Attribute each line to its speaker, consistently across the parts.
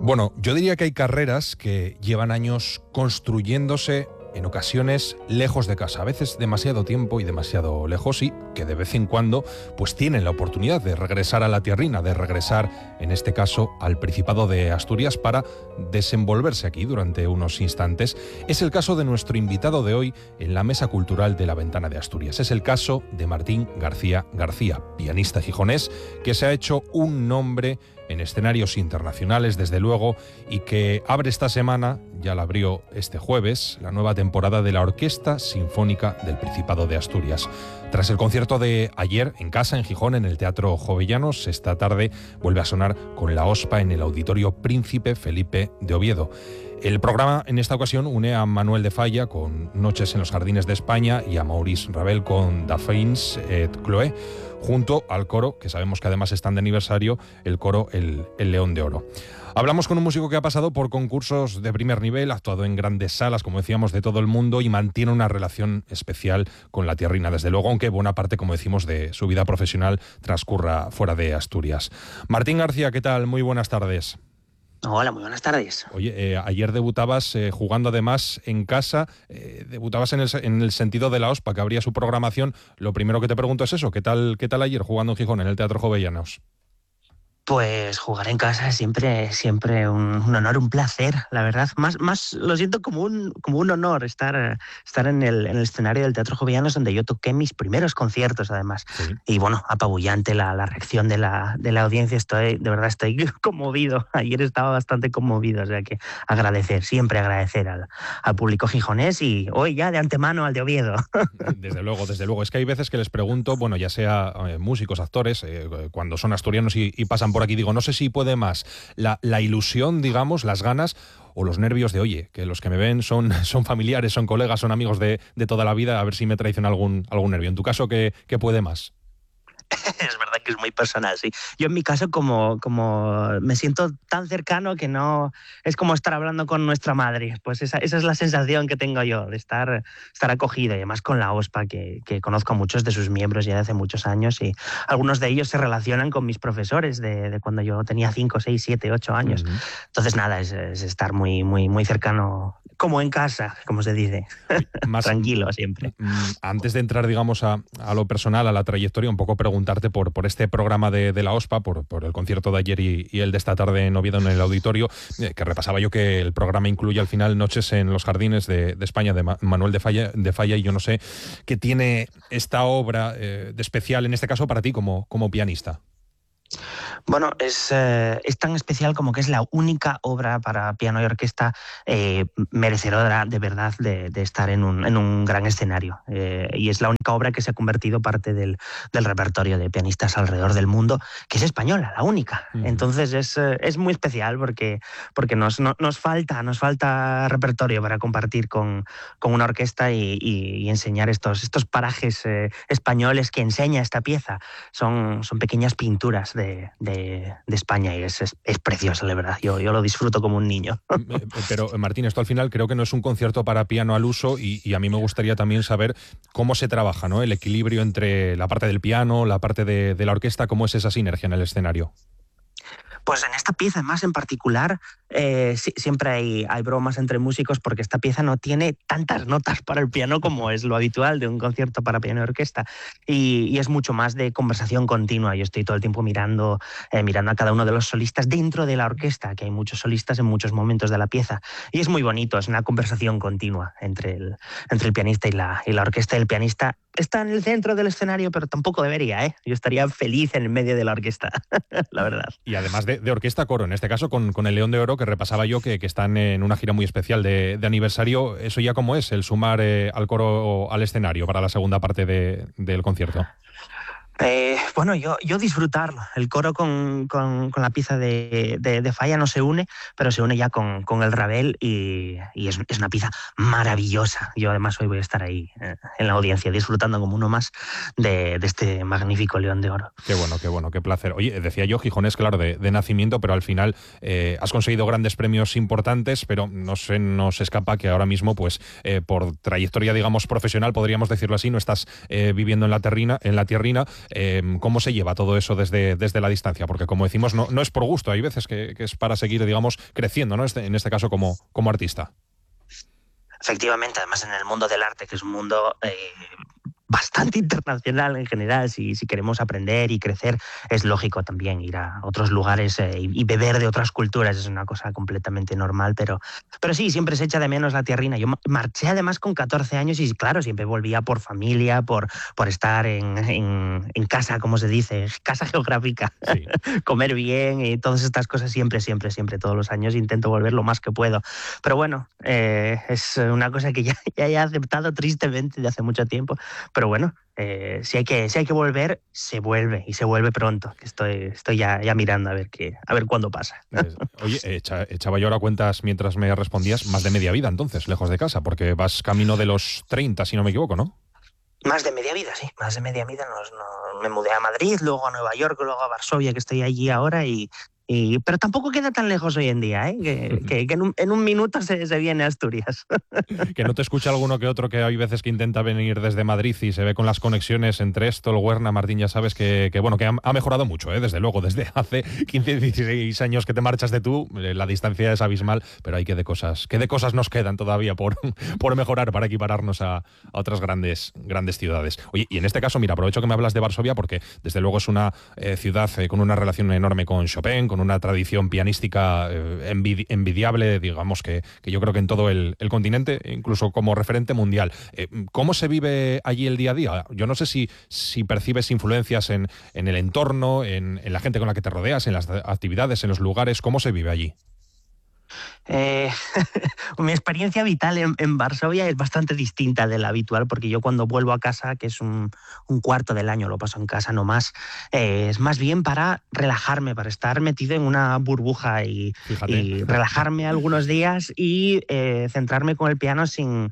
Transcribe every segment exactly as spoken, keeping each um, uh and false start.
Speaker 1: Bueno, yo diría que hay carreras que llevan años construyéndose, en ocasiones lejos de casa, a veces demasiado tiempo y demasiado lejos, y que de vez en cuando pues tienen la oportunidad de regresar a la tierrina, de regresar, en este caso, al Principado de Asturias para desenvolverse aquí durante unos instantes. Es el caso de nuestro invitado de hoy en la Mesa Cultural de la Ventana de Asturias. Es el caso de Martín García García, pianista gijonés que se ha hecho un nombre en escenarios internacionales, desde luego, y que abre esta semana, ya la abrió este jueves, la nueva temporada de la Orquesta Sinfónica del Principado de Asturias. Tras el concierto de ayer en casa, en Gijón, en el Teatro Jovellanos, esta tarde vuelve a sonar con la OSPA en el Auditorio Príncipe Felipe de Oviedo. El programa en esta ocasión une a Manuel de Falla con Noches en los Jardines de España y a Maurice Ravel con Dauphins et Cloé, junto al coro, que sabemos que además están de aniversario, el coro El, el León de Oro. Hablamos con un músico que ha pasado por concursos de primer nivel, ha actuado en grandes salas, como decíamos, de todo el mundo, y mantiene una relación especial con la tierrina, desde luego, aunque buena parte, como decimos, de su vida profesional transcurra fuera de Asturias. Martín García, ¿qué tal? Muy buenas tardes.
Speaker 2: Hola, muy buenas tardes.
Speaker 1: Oye, eh, ayer debutabas eh, jugando además en casa, eh, debutabas en el, en el sentido de la OSPA, que abría su programación. Lo primero que te pregunto es eso, ¿qué tal, qué tal ayer jugando en Gijón, en el Teatro Jovellanos?
Speaker 2: Pues jugar en casa es siempre, siempre un, un honor, un placer, la verdad. Más, más lo siento como un, como un honor estar, estar en, el, en el escenario del Teatro Jovellanos, donde yo toqué mis primeros conciertos, además. Sí. Y bueno, apabullante la, la reacción de la, de la audiencia. Estoy, de verdad, estoy conmovido. Ayer estaba bastante conmovido, o sea que agradecer, siempre agradecer al, al público gijonés y hoy ya de antemano al de Oviedo.
Speaker 1: Desde luego, desde luego. Es que hay veces que les pregunto, bueno, ya sea eh, músicos, actores, eh, cuando son asturianos y, y pasan por aquí, digo, no sé si puede más la, la ilusión, digamos, las ganas o los nervios de, oye, que los que me ven son, son familiares, son colegas, son amigos de, de toda la vida, a ver si me traiciona algún, algún nervio. En tu caso, ¿qué, qué puede más?
Speaker 2: Es verdad que es muy personal, sí. Yo en mi caso, como, como me siento tan cercano que no... Es como estar hablando con nuestra madre. Pues esa, esa es la sensación que tengo yo, de estar, estar acogida. Y además con la OSPA, que, que conozco a muchos de sus miembros ya de hace muchos años, y algunos de ellos se relacionan con mis profesores de, de cuando yo tenía cinco, seis, siete, ocho años. Uh-huh. Entonces, nada, es, es estar muy, muy, muy cercano, como en casa, como se dice. Más, tranquilo siempre.
Speaker 1: Antes de entrar, digamos, a, a lo personal, a la trayectoria, un poco preguntarte por, por este programa de, de la OSPA, por, por el concierto de ayer y, y el de esta tarde en Oviedo, en el auditorio, eh, que repasaba yo que el programa incluye al final Noches en los Jardines de, de España, de Ma- Manuel de Falla, de Falla, y yo no sé qué tiene esta obra eh, de especial, en este caso, para ti como, como pianista.
Speaker 2: Bueno, es, eh, es tan especial como que es la única obra para piano y orquesta eh, merecedora de verdad de, de estar en un, en un gran escenario. Eh, y es la única obra que se ha convertido parte del, del repertorio de pianistas alrededor del mundo, que es española, la única. Uh-huh. Entonces es, es muy especial porque, porque nos, no, nos, falta, nos falta repertorio para compartir con, con una orquesta y, y, y enseñar estos, estos parajes eh, españoles que enseña esta pieza. Son, son pequeñas pinturas de, de de España y es, es, es precioso, de verdad. Yo, yo lo disfruto como un niño.
Speaker 1: Pero, Martín, esto al final creo que no es un concierto para piano al uso y, y a mí me gustaría también saber cómo se trabaja, ¿no? El equilibrio entre la parte del piano, la parte de, de la orquesta, cómo es esa sinergia en el escenario.
Speaker 2: Pues en esta pieza más en particular eh, sí, siempre hay, hay bromas entre músicos porque esta pieza no tiene tantas notas para el piano como es lo habitual de un concierto para piano y orquesta y, y es mucho más de conversación continua. Yo estoy todo el tiempo mirando, eh, mirando a cada uno de los solistas dentro de la orquesta, que hay muchos solistas en muchos momentos de la pieza y es muy bonito, es una conversación continua entre el, entre el pianista y la, y la orquesta. El pianista está en el centro del escenario, pero tampoco debería, ¿eh? Yo estaría feliz en el medio de la orquesta, la verdad.
Speaker 1: Y además de, de orquesta, coro, en este caso con, con el León de Oro, que repasaba yo que, que están en una gira muy especial de, de aniversario. ¿Eso ya cómo es, el sumar eh, al coro al escenario para la segunda parte de, del concierto?
Speaker 2: Eh, bueno, yo, yo disfrutarlo. El coro con, con, con la pieza de, de, de Falla no se une, pero se une ya con, con el Ravel y, y es, es una pieza maravillosa. Yo además hoy voy a estar ahí eh, en la audiencia disfrutando como uno más de, de este magnífico León de Oro.
Speaker 1: Qué bueno, qué bueno, qué placer. Oye, decía yo, gijonés, claro, de, de nacimiento, pero al final eh, has conseguido grandes premios importantes, pero no se nos escapa que ahora mismo, pues, eh, por trayectoria, digamos, profesional, podríamos decirlo así, no estás eh, viviendo en la terrina, en la tierrina. Eh, ¿Cómo se lleva todo eso desde, desde la distancia? Porque como decimos, no, no es por gusto, hay veces que, que es para seguir, digamos, creciendo, ¿no? Este, en este caso como, como artista.
Speaker 2: Efectivamente, además en el mundo del arte, que es un mundo eh, bastante internacional en general, si, si queremos aprender y crecer, es lógico también ir a otros lugares eh, y, y beber de otras culturas, es una cosa completamente normal, pero, pero sí, siempre se echa de menos la tierrina. Yo marché además con catorce años y claro, siempre volvía por familia, por, por estar en, en, en casa, como se dice, casa geográfica, sí. Comer bien y todas estas cosas siempre, siempre, siempre, todos los años intento volver lo más que puedo. Pero bueno, eh, es una cosa que ya, ya he aceptado tristemente de hace mucho tiempo. Pero bueno, eh, si, hay que, si hay que volver, se vuelve y se vuelve pronto. Que estoy, estoy ya, ya mirando a ver, qué, a ver cuándo pasa.
Speaker 1: Oye, echa, echaba yo ahora cuentas mientras me respondías, más de media vida entonces, lejos de casa, porque vas camino de los treinta, si no me equivoco, ¿no?
Speaker 2: Más de media vida, sí, más de media vida. Nos, nos, me mudé a Madrid, luego a Nueva York, luego a Varsovia, que estoy allí ahora, y... Y, pero tampoco queda tan lejos hoy en día, ¿eh? que, que, que en, un, en un minuto se, se viene a Asturias.
Speaker 1: Que no te escucha alguno que otro que hay veces que intenta venir desde Madrid y se ve con las conexiones entre esto, el Huerna, Martín, ya sabes que, que bueno, que ha, ha mejorado mucho, ¿eh? Desde luego, desde hace quince, dieciséis años que te marchas de tú, la distancia es abismal, pero hay que de cosas, que de cosas nos quedan todavía por, por mejorar para equipararnos a, a otras grandes, grandes ciudades. Oye, y en este caso, mira, aprovecho que me hablas de Varsovia porque desde luego es una eh, ciudad eh, con una relación enorme con Chopin, con con una tradición pianística eh, envidi envidiable, digamos que, que yo creo que en todo el, el continente, incluso como referente mundial. Eh, ¿Cómo se vive allí el día a día? Yo no sé si, si percibes influencias en, en el entorno, en, en la gente con la que te rodeas, en las actividades, en los lugares. ¿Cómo se vive allí?
Speaker 2: Eh, mi experiencia vital en, en Varsovia es bastante distinta de la habitual, porque yo cuando vuelvo a casa, que es un, un cuarto del año, lo paso en casa no más, eh, es más bien para relajarme, para estar metido en una burbuja y, y relajarme algunos días y eh, centrarme con el piano sin,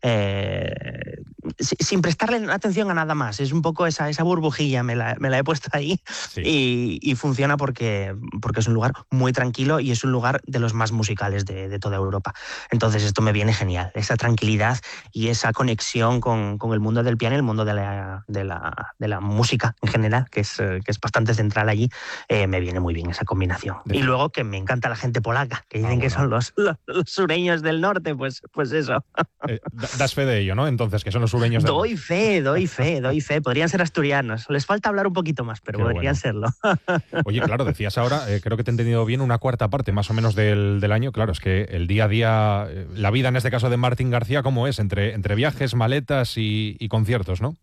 Speaker 2: eh, sin prestarle atención a nada más. Es un poco esa, esa burbujilla, me la, me la he puesto ahí, sí. y, y funciona porque, porque es un lugar muy tranquilo y es un lugar de los más musicales De, de toda Europa. Entonces esto me viene genial, esa tranquilidad y esa conexión con, con el mundo del piano y el mundo de la, de la, de la música en general, que es, que es bastante central allí, eh, me viene muy bien esa combinación. De... Y luego que me encanta la gente polaca, que dicen ah, bueno. que son los, los, los sureños del norte, pues, pues eso.
Speaker 1: Eh, das fe de ello, ¿no? Entonces, que son los sureños del norte.
Speaker 2: Doy fe, doy fe, doy fe. Podrían ser asturianos. Les falta hablar un poquito más, pero Qué podrían bueno. serlo.
Speaker 1: Oye, claro, decías ahora, eh, creo que te he entendido bien, una cuarta parte más o menos del, del año. Claro, es que el día a día, la vida en este caso de Martín García, ¿cómo es? Entre, entre viajes, maletas y, y conciertos, ¿no?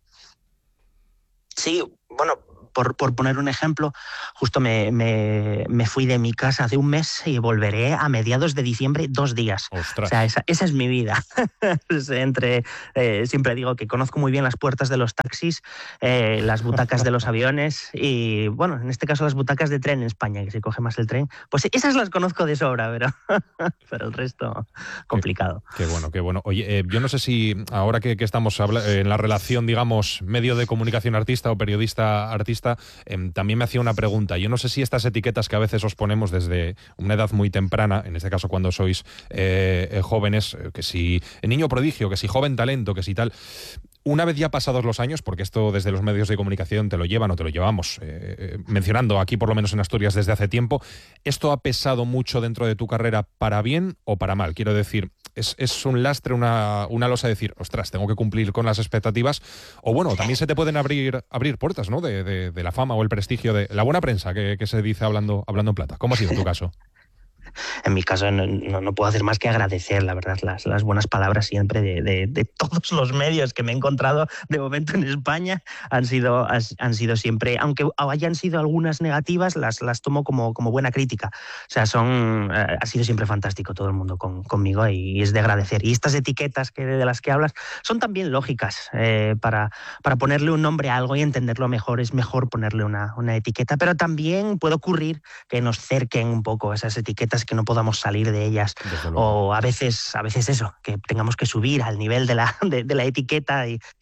Speaker 2: Sí, bueno, por, por poner un ejemplo, justo me, me, me fui de mi casa hace un mes y volveré a mediados de diciembre dos días.
Speaker 1: Ostras.
Speaker 2: O sea, esa, esa es mi vida. Entre, eh, siempre digo que conozco muy bien las puertas de los taxis, eh, las butacas de los aviones y, bueno, en este caso las butacas de tren en España, que se coge más el tren. Pues esas las conozco de sobra, pero, pero el resto complicado.
Speaker 1: Qué, qué bueno, qué bueno. Oye, eh, yo no sé si ahora que, que estamos en la relación, digamos, medio de comunicación artista o periodista artista, Eh, también me hacía una pregunta. Yo no sé si estas etiquetas que a veces os ponemos desde una edad muy temprana, en este caso cuando sois eh, eh, jóvenes, que si niño prodigio, que si joven talento, que si tal... Una vez ya pasados los años, porque esto desde los medios de comunicación te lo llevan o te lo llevamos eh, mencionando aquí por lo menos en Asturias desde hace tiempo, ¿esto ha pesado mucho dentro de tu carrera para bien o para mal? Quiero decir, ¿es, es un lastre, una, una losa de decir, ostras, tengo que cumplir con las expectativas? O bueno, también se te pueden abrir, abrir puertas, ¿no? De, de, de la fama o el prestigio, de la buena prensa que, que se dice hablando, hablando en plata. ¿Cómo ha sido tu caso?
Speaker 2: En mi caso no, no, no puedo hacer más que agradecer, la verdad, las, las buenas palabras siempre de, de, de todos los medios que me he encontrado de momento en España. Han sido, han sido siempre, aunque hayan sido algunas negativas, las, las tomo como, como buena crítica. O sea, son, eh, ha sido siempre fantástico todo el mundo con, conmigo y es de agradecer. Y estas etiquetas que, de las que hablas son también lógicas. Eh, para, para ponerle un nombre a algo y entenderlo mejor, es mejor ponerle una, una etiqueta, pero también puede ocurrir que nos cerquen un poco esas etiquetas, que no podamos salir de ellas, o a veces, a veces eso, que tengamos que subir al nivel de la, de, de la etiqueta y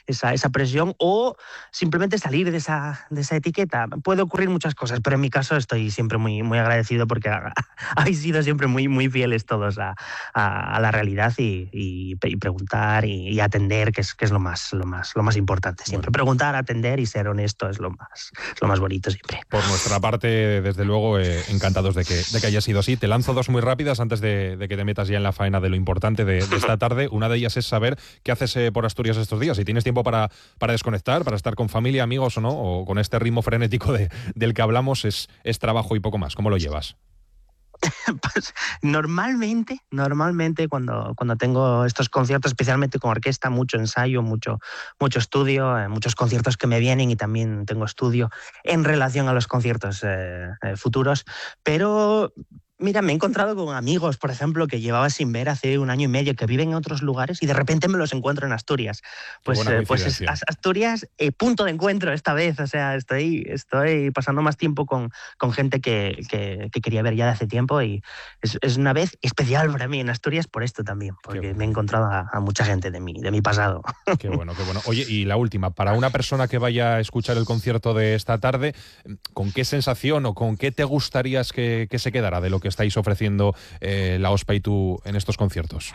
Speaker 2: esa, esa presión o simplemente salir de esa, de esa etiqueta. Puede ocurrir muchas cosas, pero en mi caso estoy siempre muy, muy agradecido porque habéis sido siempre muy, muy fieles todos a, a, a la realidad y, y, y preguntar y, y atender, que es, que es lo, más, lo, más, lo más importante siempre. Bueno. Preguntar, atender y ser honesto es lo más, es lo más bonito siempre.
Speaker 1: Por nuestra parte, desde luego, eh, encantados de que, de que haya sido así. Te lanzo dos muy rápidas antes de, de que te metas ya en la faena de lo importante de, de esta tarde. Una de ellas es saber qué haces eh, por Asturias estos días. Si tienes tiempo para, para desconectar, para estar con familia, amigos o no, o con este ritmo frenético de, del que hablamos, es, es trabajo y poco más. ¿Cómo lo llevas?
Speaker 2: Pues normalmente, normalmente cuando, cuando tengo estos conciertos, especialmente con orquesta, mucho ensayo, mucho, mucho estudio, eh, muchos conciertos que me vienen y también tengo estudio en relación a los conciertos eh, eh, futuros, pero... Mira, me he encontrado con amigos, por ejemplo, que llevaba sin ver hace un año y medio, que viven en otros lugares y de repente me los encuentro en Asturias. Pues, eh, pues es, Asturias, eh, punto de encuentro esta vez. O sea, estoy, estoy pasando más tiempo con, con gente que, que, que quería ver ya de hace tiempo y es, es una vez especial para mí en Asturias por esto también, porque bueno. me he encontrado a, a mucha gente de mi, de mi pasado.
Speaker 1: Qué bueno, qué bueno. Oye, y la última, para una persona que vaya a escuchar el concierto de esta tarde, ¿con qué sensación o con qué te gustaría que, que se quedara de lo que estáis ofreciendo eh, la OSPA y tú en estos conciertos?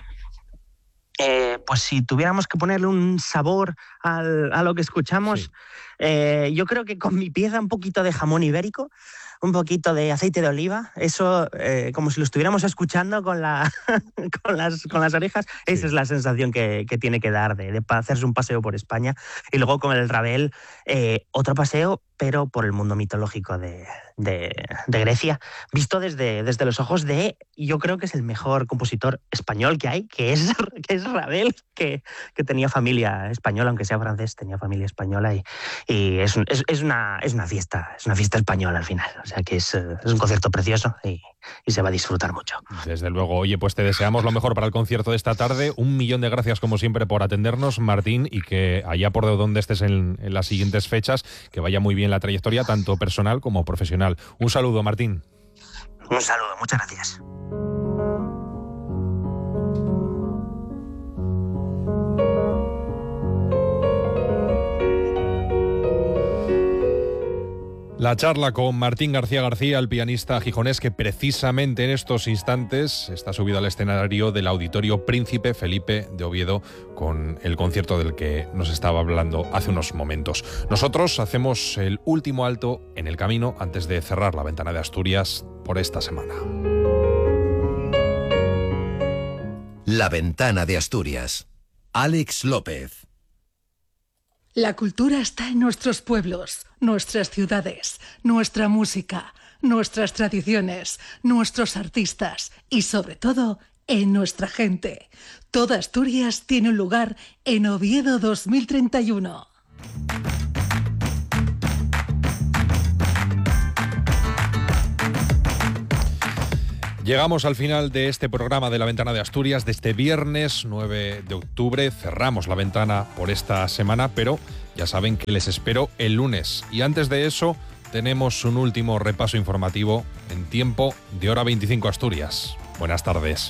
Speaker 2: Eh, pues si tuviéramos que ponerle un sabor al, a lo que escuchamos, sí. eh, yo creo que con mi pieza un poquito de jamón ibérico, un poquito de aceite de oliva, eso eh, como si lo estuviéramos escuchando con, la, con, las, con las orejas, sí. Esa es la sensación que, que tiene que dar de, de hacerse un paseo por España. Y luego con el Ravel, eh, otro paseo, pero por el mundo mitológico de, de, de Grecia, visto desde, desde los ojos de, yo creo que es el mejor compositor español que hay, que es, que es Ravel, que, que tenía familia española, aunque sea francés, tenía familia española y, y es, es, es, una, es una fiesta, es una fiesta española al final. O sea que es, es un concierto precioso y, y se va a disfrutar mucho.
Speaker 1: Desde luego. Oye, pues te deseamos lo mejor para el concierto de esta tarde. Un millón de gracias, como siempre, por atendernos, Martín, y que allá por donde estés en, en las siguientes fechas, que vaya muy bien la trayectoria, tanto personal como profesional. Un saludo, Martín.
Speaker 2: Un saludo, muchas gracias.
Speaker 1: La charla con Martín García García, el pianista gijonés que precisamente en estos instantes está subido al escenario del Auditorio Príncipe Felipe de Oviedo con el concierto del que nos estaba hablando hace unos momentos. Nosotros hacemos el último alto en el camino antes de cerrar la ventana de Asturias por esta semana.
Speaker 3: La ventana de Asturias. Alex López.
Speaker 4: La cultura está en nuestros pueblos, nuestras ciudades, nuestra música, nuestras tradiciones, nuestros artistas y, sobre todo, en nuestra gente. Toda Asturias tiene un lugar en Oviedo dos mil treinta y uno.
Speaker 1: Llegamos al final de este programa de La Ventana de Asturias de este viernes nueve de octubre. Cerramos la ventana por esta semana, pero ya saben que les espero el lunes. Y antes de eso, tenemos un último repaso informativo en tiempo de hora veinticinco Asturias. Buenas tardes.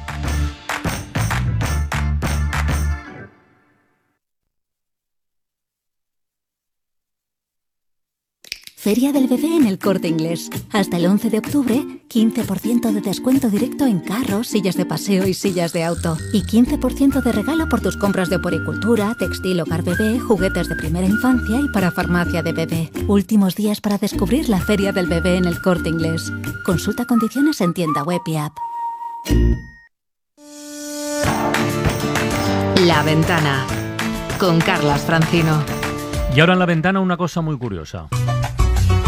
Speaker 5: Feria del Bebé en El Corte Inglés. Hasta el once de octubre, quince por ciento de descuento directo en carros, sillas de paseo y sillas de auto. Y quince por ciento de regalo por tus compras de oporicultura, textil, hogar bebé, juguetes de primera infancia y para farmacia de bebé. Últimos días para descubrir la Feria del Bebé en El Corte Inglés. Consulta condiciones en tienda web y app.
Speaker 6: La Ventana con Carlas Francino.
Speaker 7: Y ahora en La Ventana una cosa muy curiosa.